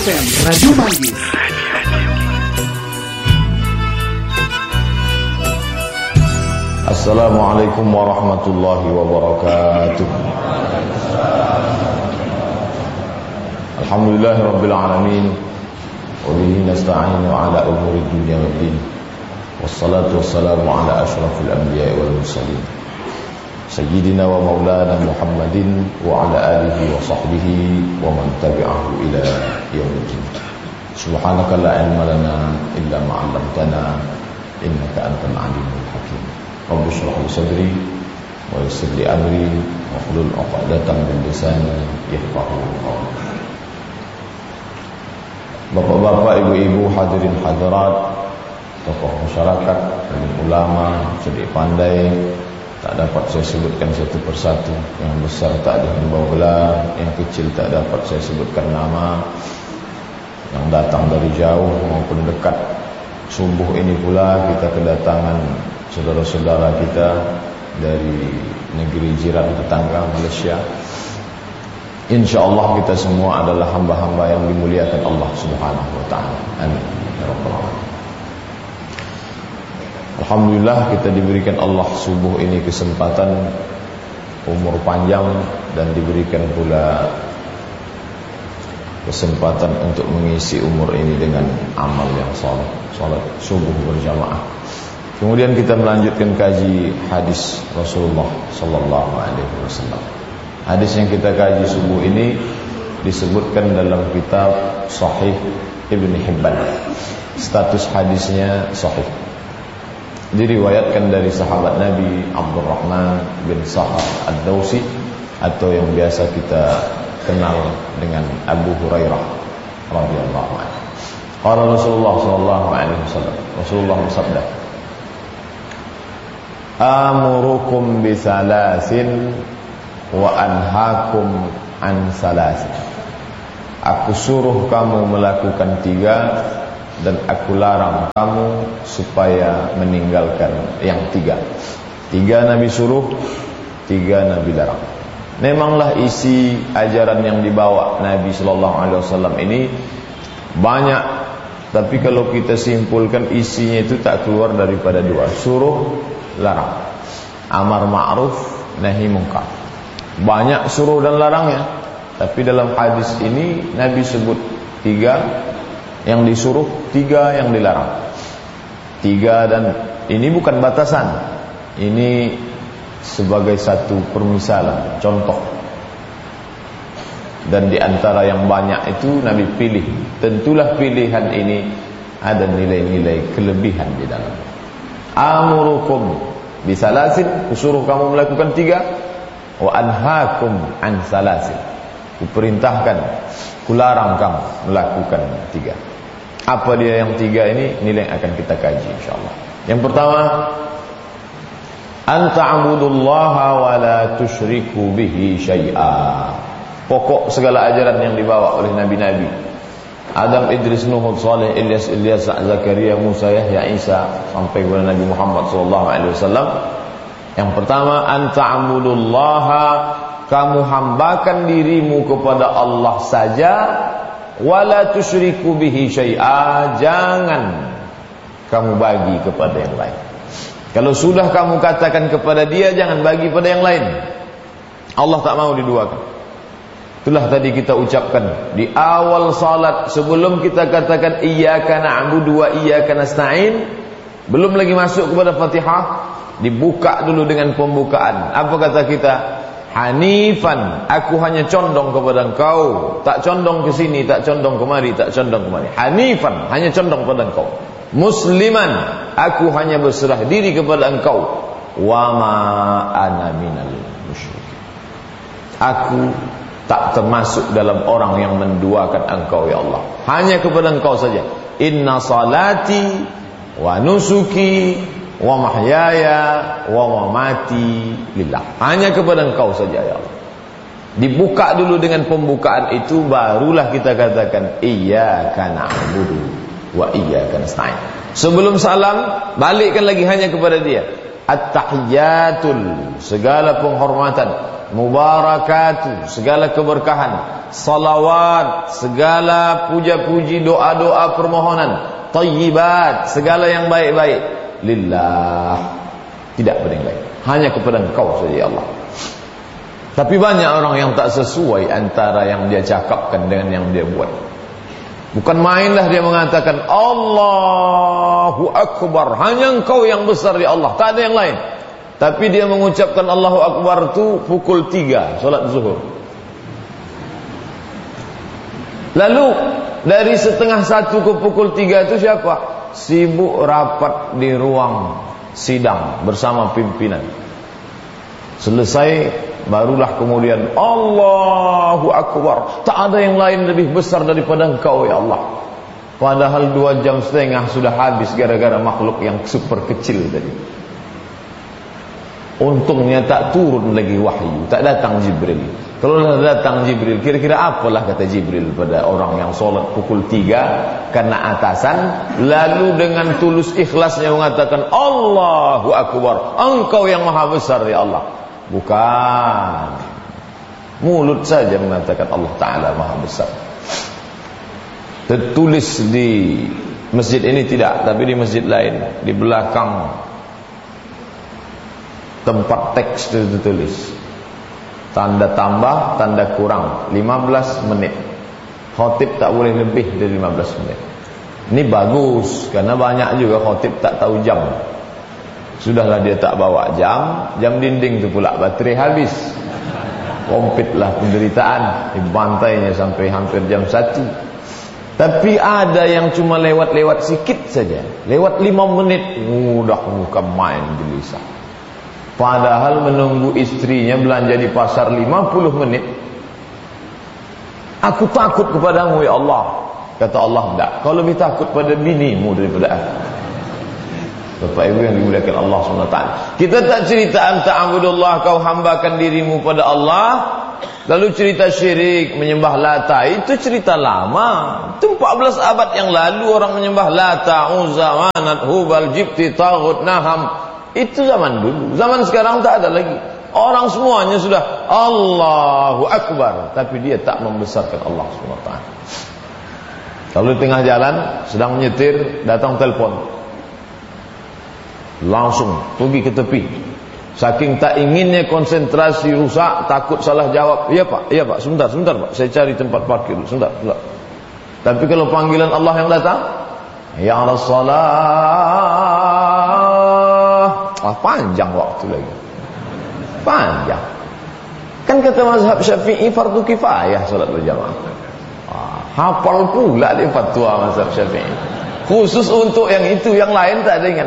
FM Radio Manggis. Assalamualaikum warahmatullahi wabarakatuh. Alhamdulillahirabbil alamin wa bihi nasta'inu ala umuri dunya waddin. Wassalatu wassalamu ala asyrafil anbiya'i wal mursalin sayyidina wa maulana Muhammadin wa ala alihi wa sahbihi wa man tabi'ahu ila yaumiddin. Subhanaka la ilma lana illa ma 'allamtana innaka antal alimul hakim. Rabbi shrah li sadri wa yassir li amri wahlul 'uqdatam min lisani yafqahu qawli. Bapak-bapak, ibu-ibu, hadirin hadirat, tokoh masyarakat, ulama, cerdik pandai, tak dapat saya sebutkan satu persatu. Yang besar tak ada yang bawa gelar, yang kecil tak dapat saya sebutkan nama. Yang datang dari jauh maupun dekat, subuh ini pula kita kedatangan saudara-saudara kita dari negeri jiran tetangga Malaysia. InsyaAllah kita semua adalah hamba-hamba yang dimuliakan Allah Subhanahu wa ta'ala. Amin ya rabbal alamin. Alhamdulillah kita diberikan Allah subuh ini kesempatan, umur panjang, dan diberikan pula kesempatan untuk mengisi umur ini dengan amal yang saleh, salat subuh berjamaah. Kemudian kita melanjutkan kaji hadis Rasulullah sallallahu alaihi wasallam. Hadis yang kita kaji subuh ini disebutkan dalam kitab Sahih Ibn Hibban. Status hadisnya sahih. Diriwayatkan dari sahabat Nabi Abdurrahman bin Sakhar Ad-Dawsi, atau yang biasa kita kenal dengan Abu Hurairah radhiyallahu anhu. Qala Rasulullah sallallahu alaihi wasallam, Rasulullah bersabda, "Amurukum bisalasin wa anhaakum an salasin." Aku suruh kamu melakukan 3 dan aku larang kamu supaya meninggalkan yang 3. 3 Nabi suruh, 3 Nabi larang. Memanglah isi ajaran yang dibawa Nabi sallallahu alaihi wasallam ini banyak, tapi kalau kita simpulkan isinya itu tak keluar daripada 2, suruh, larang. Amar ma'ruf, nahi munkar. Banyak suruh dan larangnya, tapi dalam hadis ini Nabi sebut 3 yang disuruh, 3 yang dilarang. 3, dan ini bukan batasan, ini sebagai satu permisalan, contoh. Dan di antara yang banyak itu Nabi pilih. Tentulah pilihan ini ada nilai-nilai kelebihan di dalam. Amurukum bisalasin, kusuruh kamu melakukan 3. Wa anhaakum an salasin, kuperintahkan, kularang kamu melakukan 3. Apa dia yang 3 ini? Nilai yang akan kita kaji insyaallah. Yang pertama, an ta'budullaha wa la tusyriku bihi syai'a. Pokok segala ajaran yang dibawa oleh nabi-nabi Adam, Idris, Nuh, Saleh, Ilyas, Zakaria, Musa, Yahya, Isa, sampai kepada Nabi Muhammad sallallahu alaihi wasallam. Yang pertama, an ta'budullaha, kamu hambakan dirimu kepada Allah saja, wala tusyriku bihi syai'a, jangan kamu bagi kepada yang lain. Kalau sudah kamu katakan kepada dia, jangan bagi pada yang lain. Allah tak mau diduakan. Itulah tadi kita ucapkan di awal salat, sebelum kita katakan iyyaka na'budu wa iyyaka nasta'in, belum lagi masuk kepada Fatihah, dibuka dulu dengan pembukaan. Apa kata kita? Hanifan, aku hanya condong kepada engkau, tak condong ke sini, tak condong kemari, tak condong kemari. Hanifan, hanya condong kepada engkau. Musliman, aku hanya berserah diri kepada engkau. Wa ma ana minal musyrikin, aku tak termasuk dalam orang yang menduakan engkau ya Allah. Hanya kepada engkau saja. Inna salati wa nusuki wa mahyaya wa mamati lillah, hanya kepada engkau saja ya Allah. Dibuka dulu dengan pembukaan itu, barulah kita katakan iyyaka na'budu wa iyyaka nasta'in. Sebelum salam, balikkan lagi hanya kepada dia. At-tahiyyatul, segala penghormatan, mubarakatuh, segala keberkahan, salawat, segala puja-puji, doa-doa permohonan, thayyibat, segala yang baik-baik, lillah, tidak pada yang lain, hanya kepada Engkau saja ya Allah. Tapi banyak orang yang tak sesuai antara yang dia cakapkan dengan yang dia buat. Bukan mainlah dia mengatakan Allahu Akbar, hanya Engkau yang besar ya Allah, tak ada yang lain. Tapi dia mengucapkan Allahu Akbar itu pukul 3 solat zuhur. Lalu dari setengah 1 ke pukul 3 itu siapa? Sibuk rapat di ruang sidang bersama pimpinan. Selesai barulah kemudian Allahu Akbar, tak ada yang lain lebih besar daripada Engkau ya Allah. Padahal 2 jam setengah sudah habis gara-gara makhluk yang super kecil tadi. Untungnya tak turun lagi wahyu, tak datang Jibril. Kalau datang Jibril, kira-kira apalah kata Jibril pada orang yang solat pukul 3 karena atasan, lalu dengan tulus ikhlasnya mengatakan Allahu Akbar, Engkau yang maha besar ya Allah. Bukan, mulut saja mengatakan Allah Ta'ala maha besar. Tertulis di masjid ini tidak, tapi di masjid lain, di belakang tempat teks itu tertulis tanda tambah, tanda kurang 15 menit. Khotib tak boleh lebih dari 15 menit. Ini bagus, karena banyak juga khotib tak tahu jam. Sudahlah dia tak bawa jam dinding tu pula baterai habis. Kompitlah penderitaan, dibantainya sampai hampir jam 1. Tapi ada yang cuma lewat-lewat sikit saja, lewat 5 menit, mudah muka main gelisah. Padahal menunggu istrinya belanja di pasar 50 menit. Aku takut kepadamu ya Allah. Kata Allah, tidak, kau lebih takut pada binimu daripada aku. Bapak Ibu yang dimuliakan Allah SWT, kita tak cerita anta'abudullah, kau hambakan dirimu pada Allah. Lalu cerita syirik, menyembah Lata, itu cerita lama. Itu 14 abad yang lalu orang menyembah Lata, Uzza, Manat, Hubal, Jibti, Taghut, Naham. Itu zaman dulu. Zaman sekarang tak ada lagi. Orang semuanya sudah Allahu Akbar, tapi dia tak membesarkan Allah SWT. Kalau di tengah jalan sedang menyetir, datang telpon, langsung pergi ke tepi. Saking tak inginnya konsentrasi rusak, takut salah jawab. Iya Pak, iya Pak, sebentar Pak, saya cari tempat parkir dulu, sebentar. Tapi kalau panggilan Allah yang datang, ya Allah salah, panjang waktu lagi, panjang. Kan kata mazhab Syafi'i fardu kifayah salat berjamaah. Hafal pula dia fatwa mazhab Syafi'i, khusus untuk yang itu, yang lain tak ada ingat.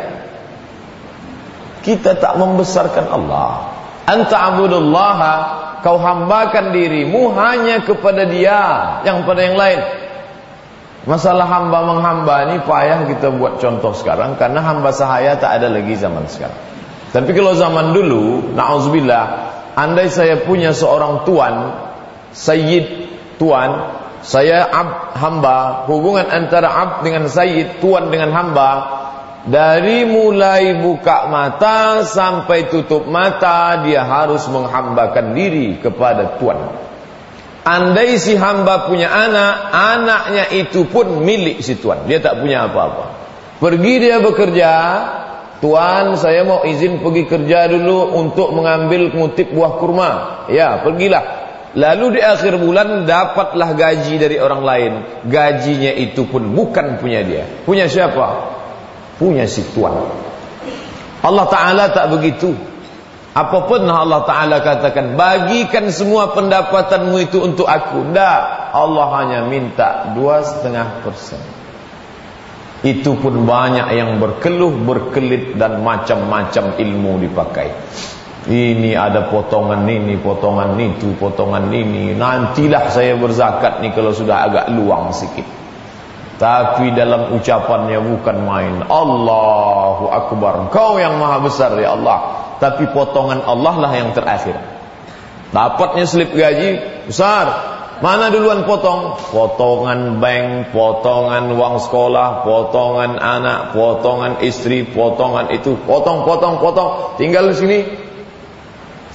Kita tak membesarkan Allah. Anta'budullaha, kau hambakan dirimu hanya kepada Dia, yang pada yang lain. Masalah hamba menghamba ini payah kita buat contoh sekarang, karena hamba sahaya tak ada lagi zaman sekarang. Tapi kalau zaman dulu, na'udzubillah, andai saya punya seorang tuan, sayyid, tuan, saya hamba, hubungan antara abd dengan sayyid, tuan dengan hamba, dari mulai buka mata sampai tutup mata, dia harus menghambakan diri kepada Tuan. Andai si hamba punya anak, anaknya itu pun milik si Tuan, dia tak punya apa-apa. Pergi dia bekerja, Tuan saya mau izin pergi kerja dulu untuk mengambil ngutip buah kurma. Ya, pergilah. Lalu di akhir bulan dapatlah gaji dari orang lain. Gajinya itu pun bukan punya dia. Punya siapa? Punya si Tuan. Allah Ta'ala tak begitu. Apapun Allah Ta'ala katakan, bagikan semua pendapatanmu itu untuk aku. Tak, Allah hanya minta 2,5%. Itu pun banyak yang berkeluh, berkelit, dan macam-macam ilmu dipakai. Ini ada potongan ini, potongan itu, potongan ini. Nantilah saya berzakat nih kalau sudah agak luang sikit. Tapi dalam ucapannya bukan main. Allahu Akbar, Kau yang maha besar ya Allah. Tapi potongan Allah lah yang terakhir. Dapatnya slip gaji besar, mana duluan potong? Potongan bank, potongan uang sekolah, potongan anak, potongan istri, potongan itu, potong. Tinggal di sini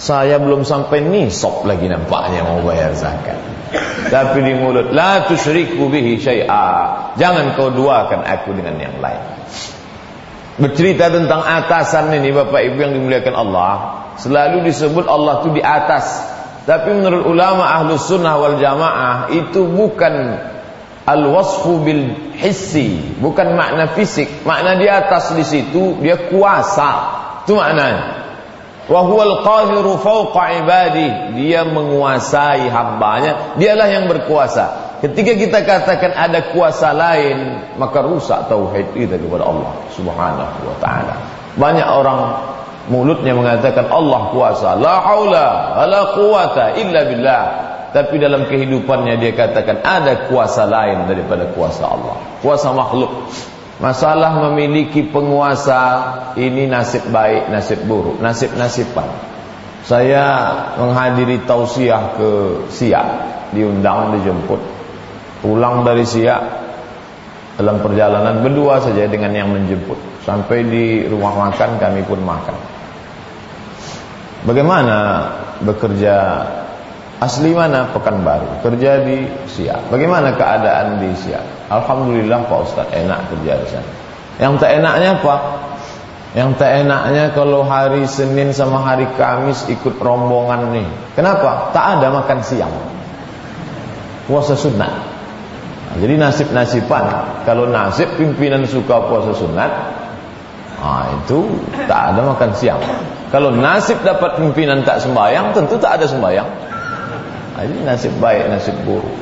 Saya belum sampai nisab lagi nampaknya mau bayar zakat. Tapi di mulut, la tusyriku bihi syai'a. Jangan kau duakan aku dengan yang lain. Bercerita tentang atasan ini Bapak Ibu yang dimuliakan Allah. Selalu disebut Allah itu di atas. Tapi menurut ulama ahlus sunnah wal jamaah, itu bukan al-wasfu bil hissi, bukan makna fisik. Makna di atas di situ dia kuasa. Itu maknanya. Wa huwal qahiru fawqa ibadihi, dia menguasai hambanya, dialah yang berkuasa. Ketika kita katakan ada kuasa lain, maka rusak tauhid kita kepada Allah Subhanahu wa taala. Banyak orang mulutnya mengatakan Allah kuasa, la haula wala quwata illa billah, tapi dalam kehidupannya dia katakan ada kuasa lain daripada kuasa Allah, kuasa makhluk. Masalah memiliki penguasa ini nasib baik, nasib buruk, nasib-nasiban. Saya menghadiri tausiah ke Siak, diundang, dijemput. Pulang dari Siak, dalam perjalanan berdua saja dengan yang menjemput. Sampai di rumah makan kami pun makan. Bagaimana bekerja? Asli mana? Pekanbaru. Kerja di Siak. Bagaimana keadaan di Siak? Alhamdulillah Pak Ustaz, enak kerja di sana. Yang tak enaknya apa? Yang tak enaknya kalau hari Senin sama hari Kamis ikut rombongan nih. Kenapa? Tak ada makan siang. Puasa sunat. Nah, jadi nasib-nasiban. Kalau nasib pimpinan suka puasa sunat, itu tak ada makan siang. Kalau nasib dapat pimpinan tak sembahyang, tentu tak ada sembahyang. Jadi nasib baik, nasib buruk.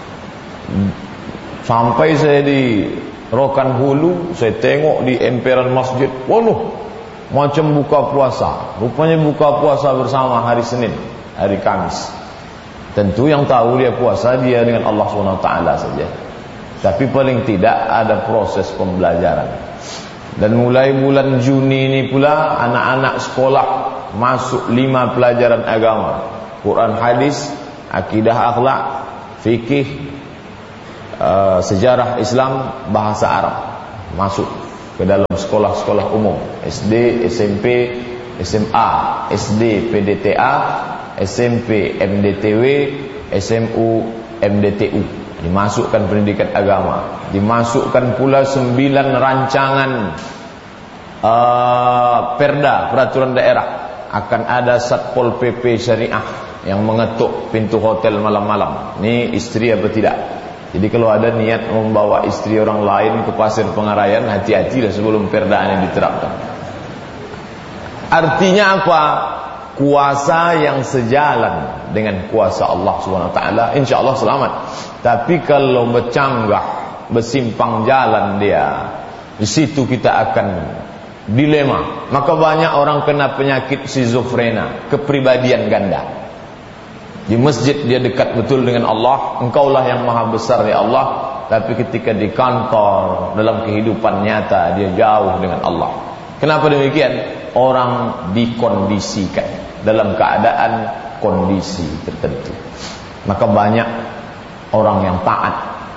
Sampai saya di Rokan Hulu, saya tengok di emperan masjid, waduh, macam buka puasa. Rupanya buka puasa bersama hari Senin, hari Kamis. Tentu yang tahu dia puasa dia dengan Allah SWT saja. Tapi paling tidak ada proses pembelajaran. Dan mulai bulan Juni ini pula anak-anak sekolah masuk 5 pelajaran agama, Quran, hadis, akidah, akhlak, fikih, sejarah Islam, bahasa Arab, masuk ke dalam sekolah-sekolah umum, SD, SMP, SMA, SD, PDTA, SMP, MDTW, SMU, MDTU. Dimasukkan pendidikan agama. Dimasukkan pula 9 rancangan perda, peraturan daerah. Akan ada Satpol PP Syariah yang mengetuk pintu hotel malam-malam. Ini istri apa tidak? Jadi kalau ada niat membawa istri orang lain ke Pasir Pengarayan, hati-hatilah sebelum perda ini diterapkan. Artinya apa? Kuasa yang sejalan dengan kuasa Allah SWT, insya Allah selamat. Tapi kalau bercanggah, bersimpang jalan dia, di situ kita akan dilema. Maka banyak orang kena penyakit schizofrenia, kepribadian ganda. Di masjid dia dekat betul dengan Allah, engkaulah yang maha besar ya Allah. Tapi ketika di kantor, dalam kehidupan nyata, dia jauh dengan Allah. Kenapa demikian? Orang dikondisikan dalam keadaan kondisi tertentu. Maka banyak orang yang taat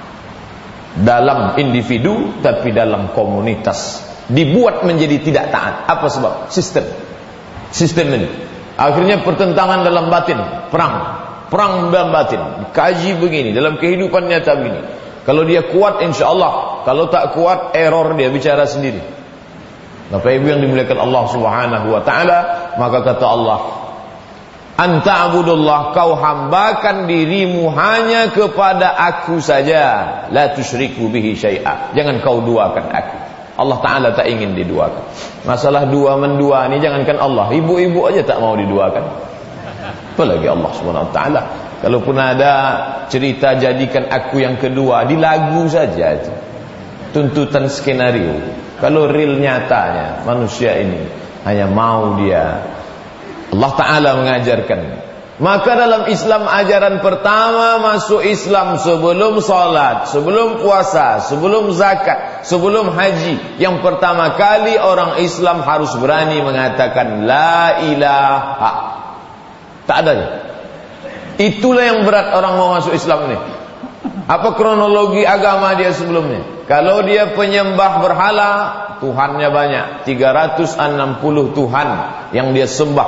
dalam individu, tapi dalam komunitas dibuat menjadi tidak taat. Apa sebab? Sistem ini. Akhirnya pertentangan dalam batin, perang dalam batin. Kaji begini, dalam kehidupan nyata begini. Kalau dia kuat insya Allah, kalau tak kuat error, dia bicara sendiri. Bapak Ibu yang dimuliakan Allah Subhanahu wa taala, maka kata Allah, anta'budullah, kau hambakan dirimu hanya kepada aku saja, la tusyriku bihi syai'a, jangan kau duakan aku. Allah Ta'ala tak ingin diduakan. Masalah dua mendua ini jangankan Allah, ibu-ibu aja tak mau diduakan, apalagi Allah Subhanahu wa taala. Kalaupun ada cerita jadikan aku yang kedua, di lagu saja itu, tuntutan skenario. Kalau real nyatanya manusia ini hanya mau dia, Allah Ta'ala mengajarkan. Maka dalam Islam ajaran pertama masuk Islam sebelum salat, sebelum puasa, sebelum zakat, sebelum haji, yang pertama kali orang Islam harus berani mengatakan la ilaha. Tak ada. Itulah yang berat orang mau masuk Islam ini. Apa kronologi agama dia sebelumnya? Kalau dia penyembah berhala, Tuhannya banyak, 360 Tuhan yang dia sembah.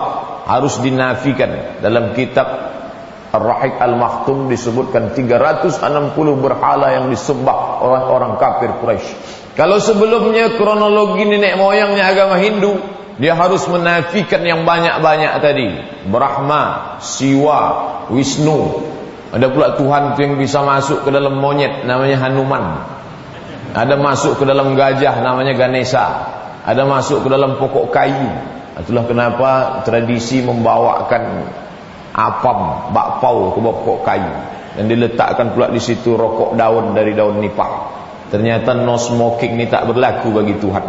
harus dinafikan. Dalam kitab Ar-Rahiq Al-Makhtum disebutkan 360 berhala yang disembah orang-orang kafir Quraisy. Kalau sebelumnya kronologi nenek moyangnya agama Hindu, dia harus menafikan yang banyak-banyak tadi. Brahma, Siwa, Wisnu. Ada pula Tuhan yang bisa masuk ke dalam monyet, namanya Hanuman. Ada masuk ke dalam gajah, namanya Ganesha. Ada masuk ke dalam pokok kayu. Itulah kenapa tradisi membawakan apam, bakpao ke pokok kayu. Dan diletakkan pula di situ rokok daun dari daun nipah. Ternyata no smoking ini tak berlaku bagi Tuhan.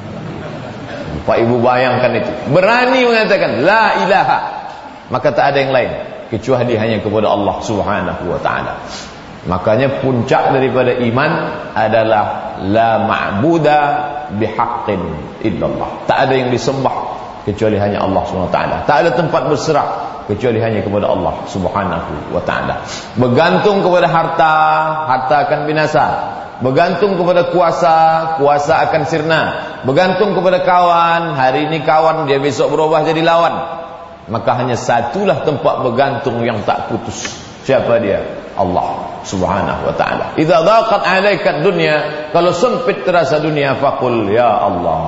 Pak Ibu bayangkan itu. Berani mengatakan la ilaha, maka tak ada yang lain kecuali hanya kepada Allah Subhanahu wa taala. Makanya puncak daripada iman adalah la ma'buda bihaqqin illallah. Tak ada yang disembah kecuali hanya Allah Subhanahu wa taala. Tak ada tempat berserah kecuali hanya kepada Allah Subhanahu wa taala. Bergantung kepada harta, harta akan binasa. Bergantung kepada kuasa, kuasa akan sirna. Bergantung kepada kawan, hari ini kawan, dia besok berubah jadi lawan. Maka hanya satulah tempat bergantung yang tak putus. Siapa dia? Allah Subhanahu wa taala. Idza daqat 'alaika dunya, kalau sempit terasa dunia, faqul ya Allah.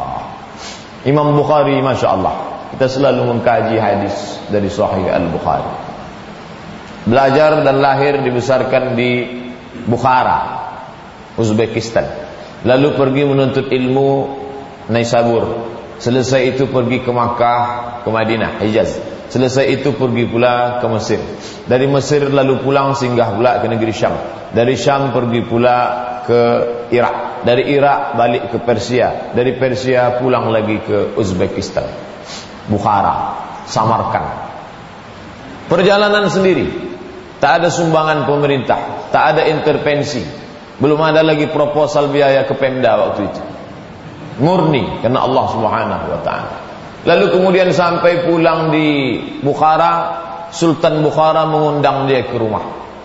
Imam Bukhari, masya-Allah, kita selalu mengkaji hadis dari Sahih Al-Bukhari. Belajar dan lahir dibesarkan di Bukhara, Uzbekistan. Lalu pergi menuntut ilmu Naisabur. Selesai itu pergi ke Makkah, ke Madinah, Hijaz. Selesai itu pergi pula ke Mesir. Dari Mesir lalu pulang singgah pula ke negeri Syam. Dari Syam pergi pula ke Irak. Dari Irak balik ke Persia. Dari Persia pulang lagi ke Uzbekistan, Bukhara, Samarkand. Perjalanan sendiri. Tak ada sumbangan pemerintah, tak ada intervensi. Belum ada lagi proposal biaya ke Pemda waktu itu. Murni karena Allah Subhanahu wa taala. Lalu kemudian sampai pulang di Bukhara, Sultan Bukhara mengundang dia ke rumah.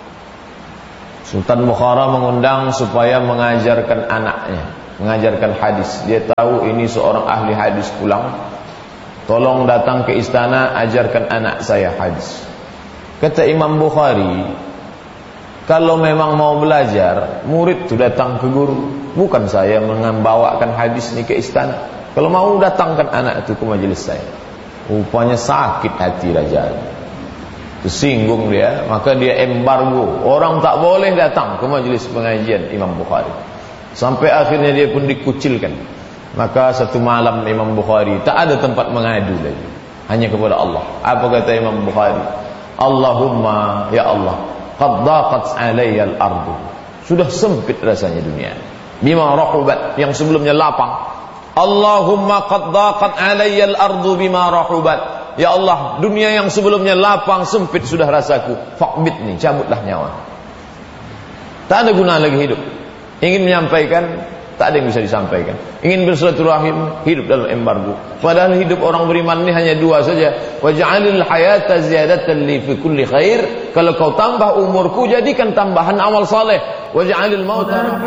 Sultan Bukhara mengundang supaya mengajarkan anaknya, mengajarkan hadis. Dia tahu ini seorang ahli hadis pulang. Tolong datang ke istana, ajarkan anak saya hadis. Kata Imam Bukhari, kalau memang mau belajar, murid itu datang ke guru. Bukan saya membawakan hadis ini ke istana. Kalau mau datangkan anak itu ke majelis saya. Rupanya sakit hati raja. Tersinggung dia, maka dia embargo. Orang tak boleh datang ke majelis pengajian Imam Bukhari. Sampai akhirnya dia pun dikucilkan. Maka satu malam Imam Bukhari tak ada tempat mengadu lagi, hanya kepada Allah. Apa kata Imam Bukhari? Allahumma ya Allah, qad daqat alayya al-ardu. Sudah sempit rasanya dunia. Bima rahubat, yang sebelumnya lapang. Allahumma qad daqat alayya al-ardu bima rahubat. Ya Allah, dunia yang sebelumnya lapang sempit sudah rasaku. Faqbitni, cabutlah nyawa. Tak ada guna lagi hidup. Ingin menyampaikan, tak ada yang bisa disampaikan. Ingin bersilaturahim, hidup dalam embargo. Padahal hidup orang beriman ini hanya dua saja. Waj'alil hayata ziyadatan li fi kulli khair. Kalau kau tambah umurku, jadikan tambahan amal saleh. Waj'alil mauta